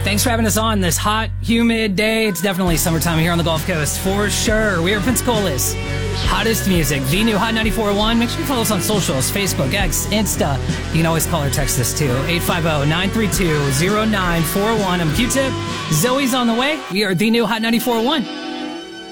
Thanks for having us on this hot, humid day. It's definitely summertime here on the Gulf Coast, for sure. We are Pensacola's hottest music, the new Hot 94.1. Make sure you follow us on socials, Facebook, X, Insta. You can always call or text us too, 850-932-0941. I'm Q-Tip. Zoe's on the way. We are the new Hot 94.1.